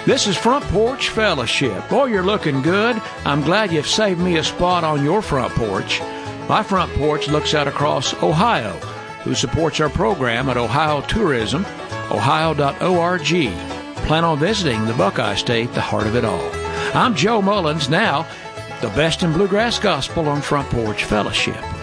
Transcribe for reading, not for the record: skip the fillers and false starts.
This is Front Porch Fellowship. Boy, you're looking good. I'm glad you've saved me a spot on your front porch. My front porch looks out across Ohio, who supports our program at Ohio Tourism, ohio.org. Plan on visiting the Buckeye State, the heart of it all. I'm Joe Mullins. Now, the best in bluegrass gospel on Front Porch Fellowship.